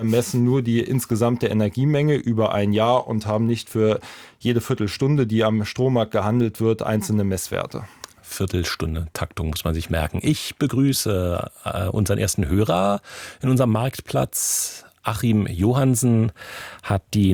messen nur die insgesamte Energiemenge über ein Jahr und haben nicht für jede Viertelstunde, die am Strommarkt gehandelt wird, einzelne Messwerte. Viertelstunde Taktung muss man sich merken. Ich begrüße unseren ersten Hörer in unserem Marktplatz. Achim Johansen hat die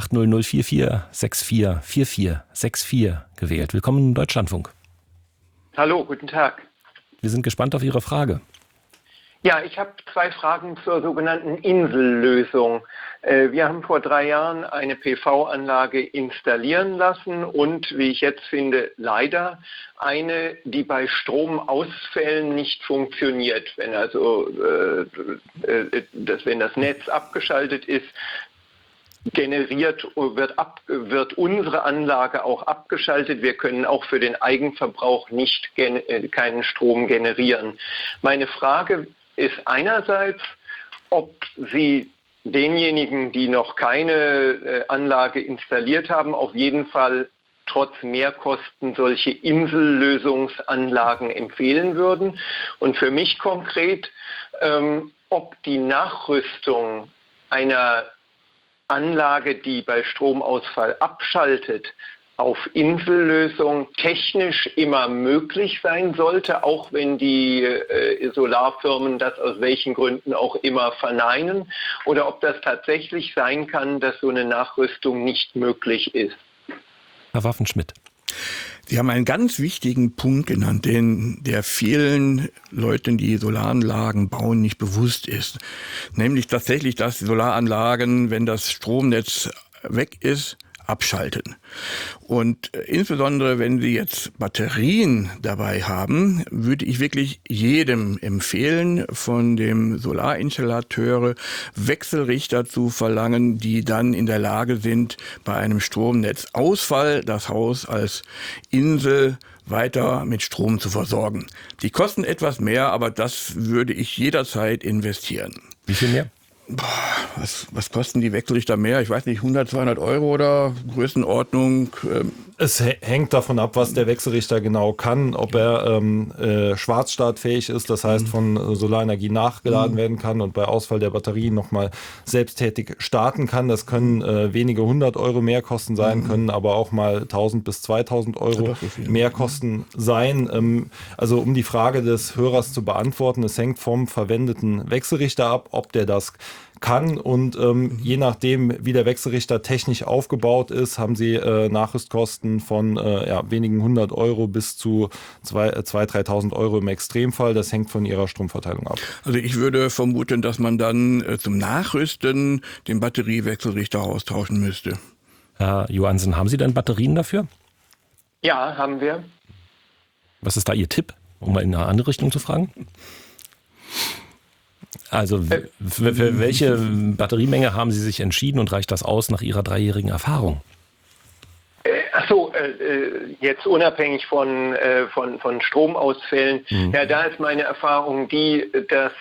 0080044644464 gewählt. Willkommen im Deutschlandfunk. Hallo, guten Tag. Wir sind gespannt auf Ihre Frage. Ja, ich habe 2 Fragen zur sogenannten Insellösung. Wir haben vor 3 Jahren eine PV-Anlage installieren lassen und, wie ich jetzt finde, leider eine, die bei Stromausfällen nicht funktioniert. Wenn wenn das Netz abgeschaltet ist, wird unsere Anlage auch abgeschaltet. Wir können auch für den Eigenverbrauch keinen Strom generieren. Meine Frage ist einerseits, ob Sie denjenigen, die noch keine Anlage installiert haben, auf jeden Fall trotz Mehrkosten solche Insellösungsanlagen empfehlen würden. Und für mich konkret, ob die Nachrüstung einer Anlage, die bei Stromausfall abschaltet, auf Insellösung technisch immer möglich sein sollte, auch wenn die Solarfirmen das aus welchen Gründen auch immer verneinen, oder ob das tatsächlich sein kann, dass so eine Nachrüstung nicht möglich ist. Herr Waffenschmidt. Sie haben einen ganz wichtigen Punkt genannt, der vielen Leuten, die Solaranlagen bauen, nicht bewusst ist. Nämlich tatsächlich, dass Solaranlagen, wenn das Stromnetz weg ist, abschalten. Und insbesondere, wenn Sie jetzt Batterien dabei haben, würde ich wirklich jedem empfehlen, von dem Solarinstallateure Wechselrichter zu verlangen, die dann in der Lage sind, bei einem Stromnetzausfall das Haus als Insel weiter mit Strom zu versorgen. Die kosten etwas mehr, aber das würde ich jederzeit investieren. Wie viel mehr? Was kosten die Wechselrichter mehr? Ich weiß nicht, 100, 200 Euro oder Größenordnung? Es hängt davon ab, was der Wechselrichter genau kann, ob er schwarzstartfähig ist, das heißt von Solarenergie nachgeladen werden kann und bei Ausfall der Batterie nochmal selbsttätig starten kann. Das können wenige 100 Euro Mehrkosten sein, können aber auch mal 1000 bis 2000 Euro Mehrkosten sein. Also um die Frage des Hörers zu beantworten, es hängt vom verwendeten Wechselrichter ab, ob der das kann und je nachdem, wie der Wechselrichter technisch aufgebaut ist, haben Sie Nachrüstkosten von wenigen 100 Euro bis zu 2.000, 3.000 Euro im Extremfall. Das hängt von Ihrer Stromverteilung ab. Also ich würde vermuten, dass man dann zum Nachrüsten den Batteriewechselrichter austauschen müsste. Herr Johansen, haben Sie denn Batterien dafür? Ja, haben wir. Was ist da Ihr Tipp, um mal in eine andere Richtung zu fragen? Also für welche Batteriemenge haben Sie sich entschieden und reicht das aus nach Ihrer 3-jährigen Erfahrung? Jetzt unabhängig von Stromausfällen. Ja, da ist meine Erfahrung die, dass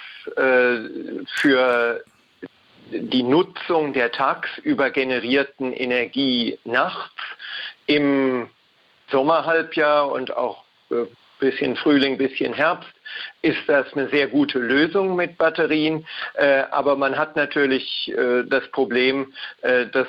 für die Nutzung der tagsüber generierten Energie nachts im Sommerhalbjahr und auch bisschen Frühling, bisschen Herbst, ist das eine sehr gute Lösung mit Batterien. Aber man hat natürlich das Problem, dass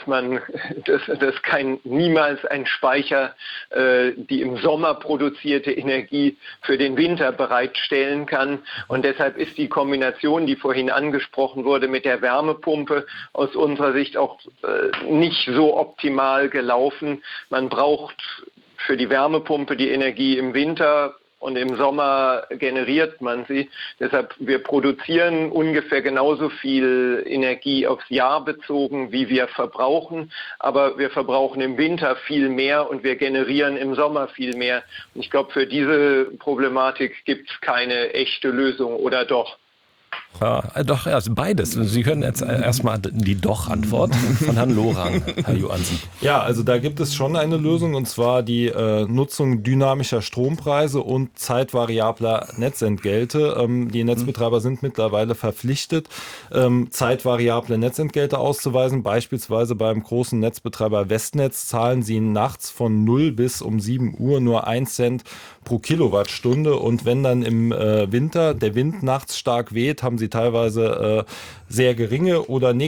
niemals ein Speicher die im Sommer produzierte Energie für den Winter bereitstellen kann. Und deshalb ist die Kombination, die vorhin angesprochen wurde, mit der Wärmepumpe aus unserer Sicht auch nicht so optimal gelaufen. Man braucht für die Wärmepumpe die Energie im Winter und im Sommer generiert man sie. Deshalb, wir produzieren ungefähr genauso viel Energie aufs Jahr bezogen, wie wir verbrauchen. Aber wir verbrauchen im Winter viel mehr und wir generieren im Sommer viel mehr. Und ich glaube, für diese Problematik gibt es keine echte Lösung, oder doch? Ja, doch, also beides. Sie hören jetzt erstmal die Doch-Antwort von Herrn Lorang, Herr Johansen. Ja, also da gibt es schon eine Lösung, und zwar die Nutzung dynamischer Strompreise und zeitvariabler Netzentgelte. Die Netzbetreiber sind mittlerweile verpflichtet, zeitvariable Netzentgelte auszuweisen. Beispielsweise beim großen Netzbetreiber Westnetz zahlen sie nachts von 0 bis um 7 Uhr nur 1 Cent pro Kilowattstunde. Und wenn dann im Winter der Wind nachts stark weht, haben sie teilweise sehr geringe oder